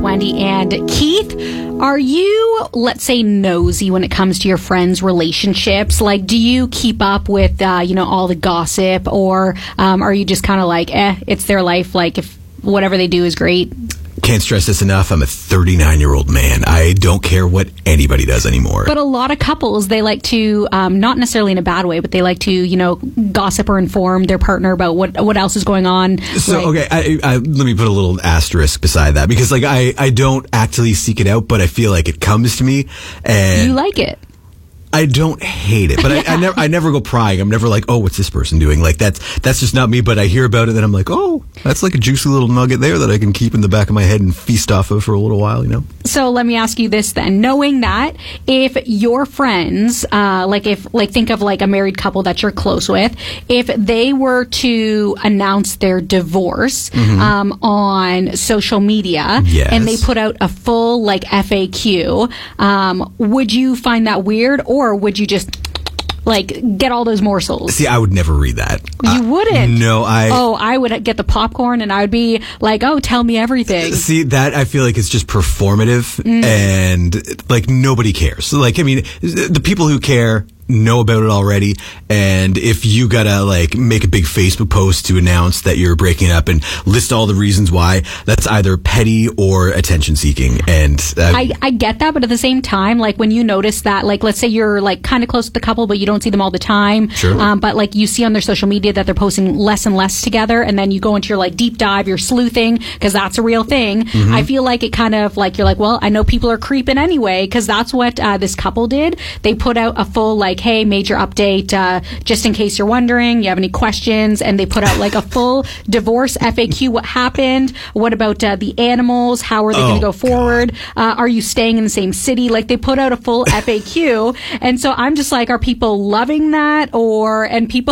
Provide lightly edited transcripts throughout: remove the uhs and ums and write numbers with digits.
Wendy and Keith. Are you, let's say, nosy when it comes to your friends' relationships? Like, do you keep up with, all the gossip, or are you just kind of like, it's their life, like, if whatever they do is great? Can't stress this enough. I'm a 39-year-old man. I don't care what anybody does anymore. But a lot of couples, they like to, not necessarily in a bad way, but they like to, gossip or inform their partner about what else is going on. So, okay, I let me put a little asterisk beside that, because, like, I don't actively seek it out, but I feel like it comes to me. And you like it. I don't hate it, but I never go prying. I'm never like, oh, what's this person doing? Like, that's just not me, but I hear about it and I'm like, oh, that's like a juicy little nugget there that I can keep in the back of my head and feast off of for a little while, So let me ask you this then. Knowing that, if your friends, think of like a married couple that you're close with, if they were to announce their divorce on social media, yes, and they put out a full like FAQ, would you find that weird? Or would you just, like, get all those morsels? See, I would never read that. You wouldn't? No, I would get the popcorn and I would be like, oh, tell me everything. See, that I feel like it's just performative and, like, nobody cares. So, like, I mean, the people who care know about it already, and if you gotta like make a big Facebook post to announce that you're breaking up and list all the reasons why, that's either petty or attention seeking. And I get that, but at the same time, like when you notice that, like let's say you're like kind of close to the couple but you don't see them all the time, sure. But like you see on their social media that they're posting less and less together, and then you go into your like deep dive, you're sleuthing, because that's a real thing. I feel like it kind of like, you're like, well, I know people are creeping anyway, because that's what this couple did. They put out a full like, hey, major update, just in case you're wondering, you have any questions, and they put out like a full divorce FAQ. What happened? What about the animals? How are they going to go forward? Are you staying in the same city? Like, they put out a full FAQ, and so I'm just like, are people loving that? And people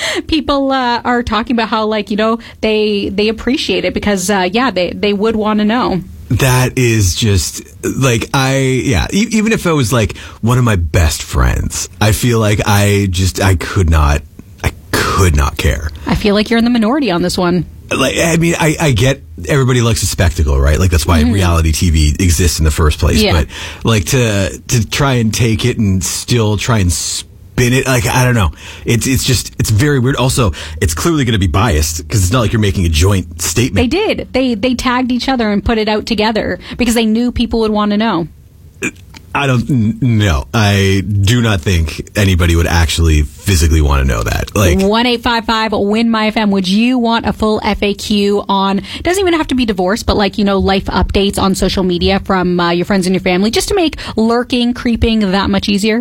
are talking about how, like, they appreciate it because they would want to know. That is just like, even if I was like one of my best friends, I feel like I could not care. I feel like you're in the minority on this one. Like, I mean, I get everybody likes a spectacle, right? Like, that's why reality TV exists in the first place. Yeah. But like to try and take it and still try and spin it, like, I don't know. It's very weird. Also, it's clearly going to be biased because it's not like you're making a joint statement. They did. They tagged each other and put it out together because they knew people would want to know. I don't know. I do not think anybody would actually physically want to know that. Like 1-855-WIN-MY-FM. Would you want a full FAQ on? It doesn't even have to be divorce, but like life updates on social media from your friends and your family, just to make creeping that much easier.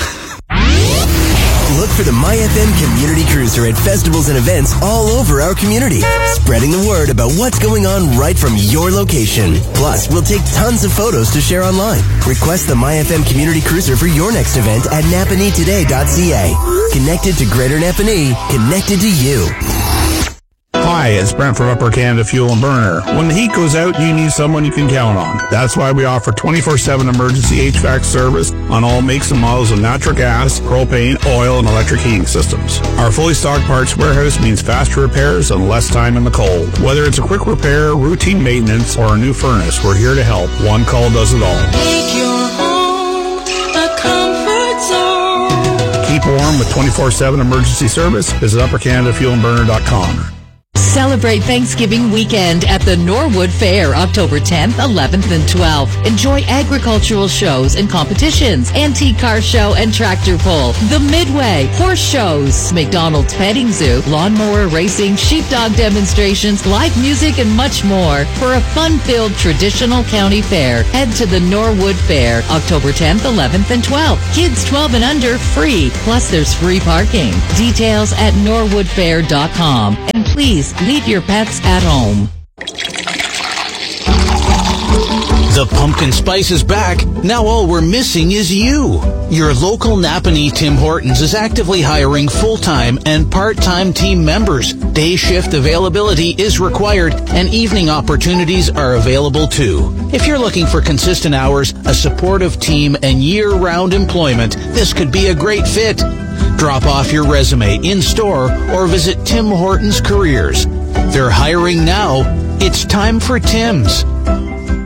Look for the MyFM Community Cruiser at festivals and events all over our community, spreading the word about what's going on right from your location. Plus, we'll take tons of photos to share online. Request the MyFM Community Cruiser for your next event at napanee-today.ca. Connected to Greater Napanee, connected to you. Hi, it's Brent from Upper Canada Fuel and Burner. When the heat goes out, you need someone you can count on. That's why we offer 24/7 emergency HVAC service on all makes and models of natural gas, propane, oil, and electric heating systems. Our fully stocked parts warehouse means faster repairs and less time in the cold. Whether it's a quick repair, routine maintenance, or a new furnace, we're here to help. One call does it all. Make your home a comfort zone. Keep warm with 24/7 emergency service. Visit uppercanadafuelandburner.com. Celebrate Thanksgiving weekend at the Norwood Fair, October 10th, 11th, and 12th. Enjoy agricultural shows and competitions, antique car show and tractor pull, the Midway, horse shows, McDonald's petting zoo, lawnmower racing, sheepdog demonstrations, live music, and much more. For a fun-filled traditional county fair, head to the Norwood Fair, October 10th, 11th, and 12th. Kids 12 and under, free. Plus, there's free parking. Details at norwoodfair.com. And please, leave your pets at home. The pumpkin spice is back. Now all we're missing is you. Your local Napanee Tim Hortons is actively hiring full-time and part-time team members. Day shift availability is required, and evening opportunities are available too. If you're looking for consistent hours, a supportive team, and year-round employment, this could be a great fit. Drop off your resume in-store or visit Tim Hortons Careers. They're hiring now. It's time for Tim's.